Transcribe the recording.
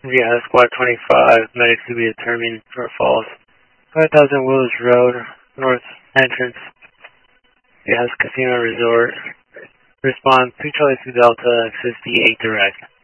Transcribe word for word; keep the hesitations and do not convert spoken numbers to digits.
Yeah, Squad twenty-five, medics to be determined for falls. five thousand Willows Road, north entrance. Yes, Casino Resort. Response, two Charlie two Delta, fifty-eight direct.